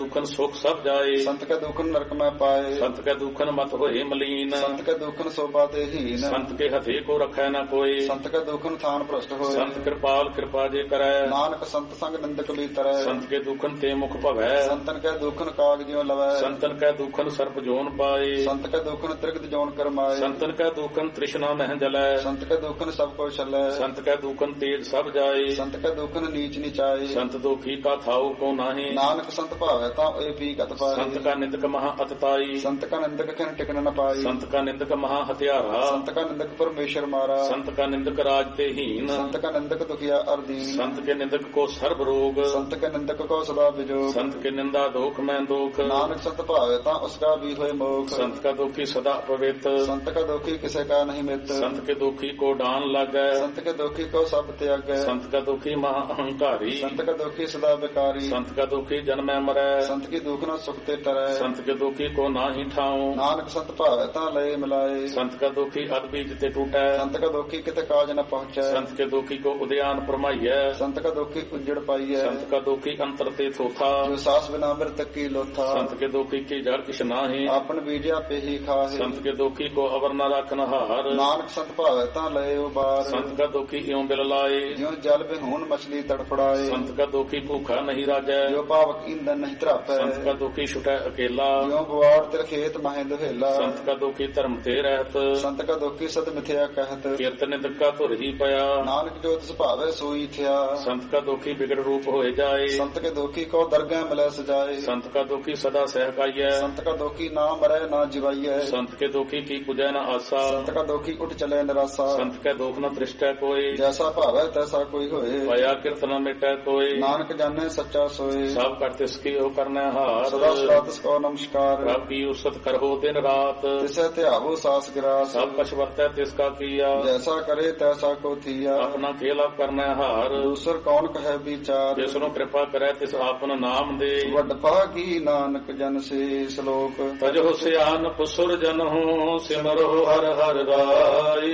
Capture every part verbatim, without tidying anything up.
दुखन सुख सब जाए, संत के दुखन नरक में पाए, संत के दुखन मत होए मलीन, संत के दुखन शोभा ते हीन, संत के हथे को रखै न कोई, संत के दुखन थान भ्रष्ट होए, संत कृपाल कृपा जे करै, नानक संत संग निंदक भी तरੈ, संत के दुखन ते मुख भवै, संतन के दुखन काग जियो लवै, संतन के दुखन सर्प जोन पाए, संत के दुखन त्रिगत जोन करमाए, संतन के दुखन तृष्णा मह जलै, संत के दुखन सब को छलै, संत के दुखन तेज सब जाए, संत के दुखन नीच नीचाए, संत दुखी का थाऊ को नाहि, नानक संत भावै ता ए भी कत पाए, संत का निंदक महा अतताई, संत का निंदक खन टिकन न पाई, संत का निंदक महा हत्यारा, संत का निंदक परमेश्वर मारा, संत का निंदक राज ते हीन, संत का निंदक दुखिया अर्दीन, संत के निंदक को सर्व रोग, संत के निंदक को सदा बिजोग, संत के निंदा दोख में दोख, नानक संत भावै ता उसका भी होए मोख, संत का दुखी सदा पवित्र, संत का दुखी किसे का नहीं मित, संत के दुखी को डान लगै, संत के दुखी को सब त्यागै, संत का दुखी महा अहंकारी, संत का दुखी सदा बेकारी, संत का दुखी जन्मै मरै, संत की दुख न सुख ते तरੈ, संत के दुखी को नाहि ठाऊं, नानक संत भावै ता लय मिलाए, संत का दुखी अदबीज ते टूटै, संत का दुखी किते काज न पहुँचै, संत के दुखी को उद्यान परमाइयै, संत का दुखी उजड़ पाइयै, संत का दुखी अंतर ते थोथा, जो सास बिना मृतक की लोथा, संत के दुखी की जड़ किछ नाहि, आपन बीजा पे ही खाहे, संत के दुखी को अवर न रखन हार, नानक संत भावै ता लय उबार, संत का दुखी इਉਂ बिल लाए, ज्यों जल बिहून मछली तड़फड़ाए, संत का दुखी भूखा नहीं राजै, जो पावक ईंधन नहीं त्रापै, संत का दुखी छुटै अकेला, ज्यों बुआड़ तिर खेत माहे दुहेला, संत का दुखी धर्म ते रहत, संत का दुखी सत मिथ्या कहत, कीर्त निंदक का धुर ही पया, नानक जो तिस भावै सोई थिया, संत का दुखी बिगड़ रूप होए जाए, संत के दुखी को दरगाह मिलै सजाए, संत का दुखी सदा सहकाइयै, संत का दुखी ना मरै ना जिवाइयै, संत के दुखी की पूजै न आसा, संत का दुखी उठ चले निरासा, संत के दुख न दृष्टै कोई, जैसा भावै तैसा कोई होए, पया कीर्त न मिटै कोई, नानक जाने सच्चा सोए, सब कर तिसकी हो करनै हार, सदा सदा तिसको नमस्कार, रब की उसत करहो दिन रात, तिसे त्यागो सास गिरास, सब कछ वर्तै तिसका किया, जैसा करे तैसा को थिया, अपना खेला करनै हार, दूसर कौन कहे विचार, जिसनो कृपा करे तिस आपन नाम दे, वड भागी नानक जन से श्लोक, तजो सियान पुसुर जन हो सिमरो हर हर राई,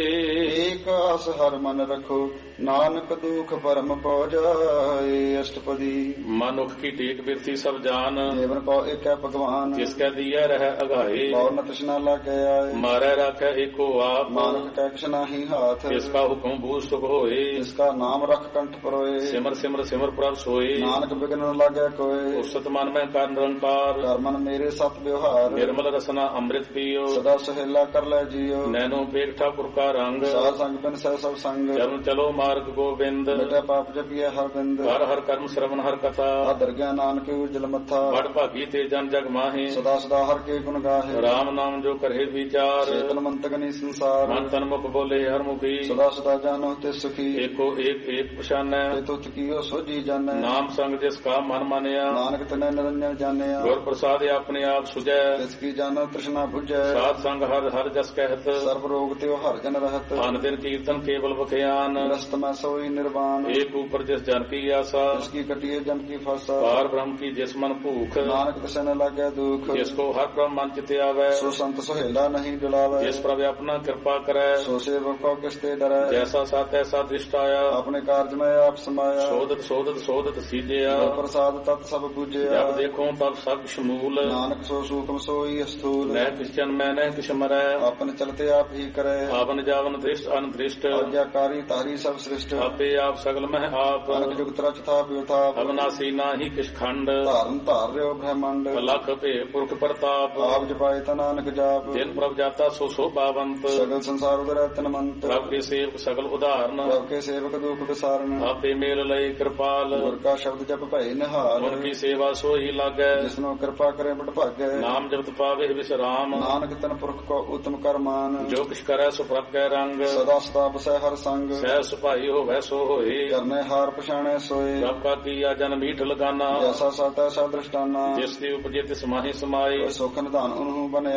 एक आस हर मन रखो नानक दुख परम पौ जाए, अष्टपदी मनुख की टेक बिरती सब जान, देवन को एक है भगवान, जिसका दिया रह अगाए, और न तृष्णा लागे आए, मारे रखे एको आप, मानक कै किछ नाही हाथ, इसका हुक्म भू सुख होए, इसका नाम रख कंठ परोए, सिमर सिमर सिमर प्रभ सोए, नानक बिघ्न न लागे कोय, उस मन में कर निरंकार, कर मन मेरे सत व्यवहार, निर्मल रसना अमृत पियो, सदा सहेला कर ले जियो, नैनो पेट ठाकुर का रंग, सार संग बिन सह सब संग, चरण चलो मार्ग गोविंद, बेटा पाप जपिए हर बिंद, हर हर कर्म श्रवण हर कथा, दरगाह नानक उज्जल मथा, बड़ भागी ते जन जग माहे, सदा सदा हर के गुण गाहे, राम नाम जो करे विचार, चेतन मंत गनी संसार, मन तन मुख बोले हर मुखी, सदा सदा जानो ते सुखी, एको एक एक पछानै, ते तुत कियो सोजी जानै, नाम संग जिसका मन मानिया, नानक तने निरंजन जानिया, गुर प्रसाद अपने आप सुजै, जिसकी जानो तृष्णा बुझै, साध संग हर हर जस कहत, सर्व रोग त्यो हर जन रहत, अन दिन कीर्तन केवल बखयान, ग्रस्त में सोई निर्वाण, एक ऊपर जिस जन की आशा, जिसकी कटिए जम की फासा, पार ब्रह्म की जिस मन भूख, नानक तिसे न लागे दुख, जिसको हर ब्रह्म मन चित आवे, सो संत सोहेला नहीं डुलावे, जिस प्रभु अपना कृपा करे, सो सेवक को किसते डरै, जैसा सा तैसा दृष्टाया, अपने कार्य में आप समाया, शोधत शोधत शोधत सीजया, प्रसाद तत् सब पूजया, जब देखो तब सब शमूल, नानक सो सूक्ष्म सोई स्थूल, न क्रिश्चन मैं न किश मरै, अपन चलते आप ही करे, आवन जावन दृष्ट अनदृष्ट, आज्ञाकारी तारी सब सृष्ट, आपे आप सगल मह आप, अनक जुगत रच था व्योथा, अविनाशी नाही किश खंड, धारण धार रहो ब्रह्मांड, लख पे पुरख प्रताप, आप जपाए ता नानक जाप, जिन प्रभ जाता सो शोभावंत, सगल संसार उदर तनमंत, प्रभ के सेवक सगल उदाहरण, प्रभ के सेवक दुख विसारण, आपे मेल लय कृपाल, गुर का शब्द जप भय निहाल, उनकी सेवा सो ही लागै, जिसनो कृपा करे बड़ भागै, नाम जपत पावे विश्राम, नानक तन पुरख को उत्तम कर मान, जो किछ करै सो प्रभ कै रंग, सदा सदा बसै हर संग, सह सुभाई होवै सो होए, करने हार पछाणे सोए, प्रभ का किया जन मीठ लगाना, जैसा सा तैसा दृष्टाना, जिस दी उपजे तिस माहि समाए, सुख निधान उन्हु बनया,